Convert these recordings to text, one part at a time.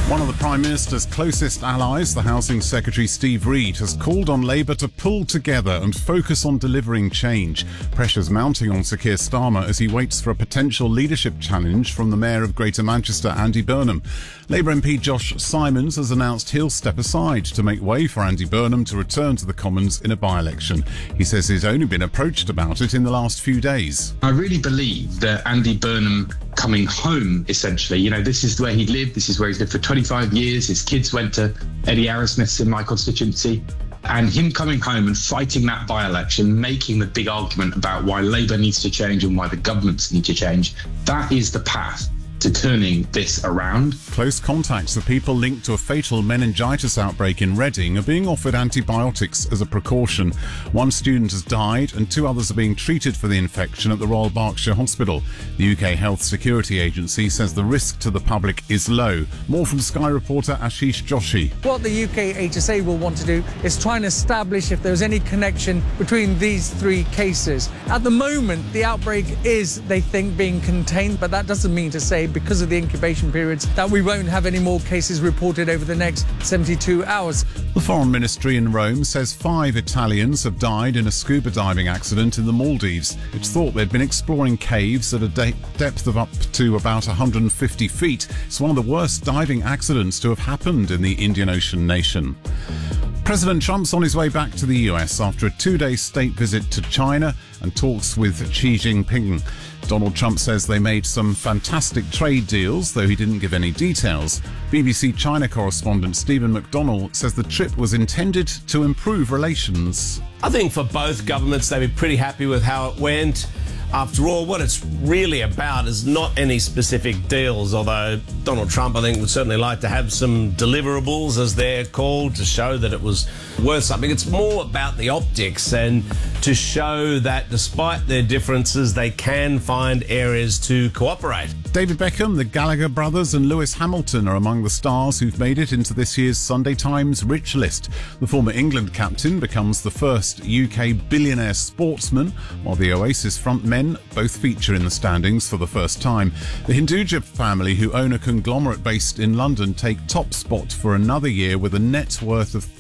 One of the Prime Minister's closest allies, the Housing Secretary Steve Reed, has called on Labour to pull together and focus on delivering change. Pressure's mounting on Sir Keir Starmer as he waits for a potential leadership challenge from the Mayor of Greater Manchester, Andy Burnham. Labour MP Josh Simons has announced he'll step aside to make way for Andy Burnham to return to the Commons in a by-election. He says he's only been approached about it in the last few days. I really believe that Andy Burnham coming home, essentially, this is where he lived, this is where he's lived for 25 years, his kids went to Eddie Arrowsmith's in my constituency, and him coming home and fighting that by-election, making the big argument about why Labour needs to change and why the governments need to change, that is the path to turning this around. Close contacts of people linked to a fatal meningitis outbreak in Reading are being offered antibiotics as a precaution. One student has died and 2 others are being treated for the infection at the Royal Berkshire Hospital. The UK Health Security Agency says the risk to the public is low. More from Sky reporter Ashish Joshi. What the UK HSA will want to do is try and establish if there's any connection between these 3 cases. At the moment, the outbreak is, they think, being contained, but that doesn't mean to say, because of the incubation periods, that we won't have any more cases reported over the next 72 hours. The Foreign Ministry in Rome says 5 Italians have died in a scuba diving accident in the Maldives. It's thought they'd been exploring caves at a depth of up to about 150 feet. It's one of the worst diving accidents to have happened in the Indian Ocean nation. President Trump's on his way back to the US after a 2-day state visit to China and talks with Xi Jinping. Donald Trump says they made some fantastic trade deals, though he didn't give any details. BBC China correspondent Stephen McDonnell says the trip was intended to improve relations. I think for both governments, they'd be pretty happy with how it went. After all, what it's really about is not any specific deals, although Donald Trump, I think, would certainly like to have some deliverables, as they're called, to show that it was worth something. It's more about the optics and to show that despite their differences, they can find areas to cooperate. David Beckham, the Gallagher brothers and Lewis Hamilton are among the stars who've made it into this year's Sunday Times Rich List. The former England captain becomes the first UK billionaire sportsman, while the Oasis frontmen both feature in the standings for the first time. The Hinduja family, who own a conglomerate based in London, take top spot for another year with a net worth of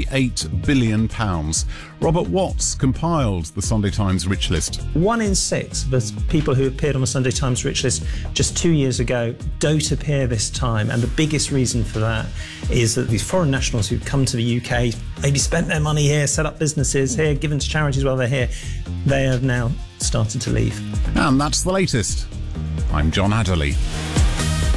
£38 billion. Robert Watts compiled the Sunday Times Rich List. 1 in 6 of the people who appeared on the Sunday Times Rich List just 2 years ago don't appear this time, and the biggest reason for that is that these foreign nationals who've come to the UK, maybe spent their money here, set up businesses here, given to charities while they're here, they have now started to leave. And that's the latest. I'm John Adderley.